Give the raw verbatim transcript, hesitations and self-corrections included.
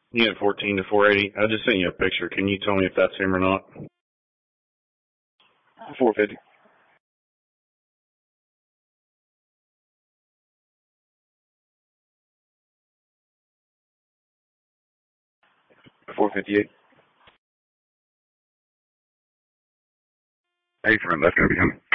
You had fourteen to four eighty. I just sent you a picture. Can you tell me if that's him or not? four fifty. four fifty-eight. Hey, friend, that's going to be him.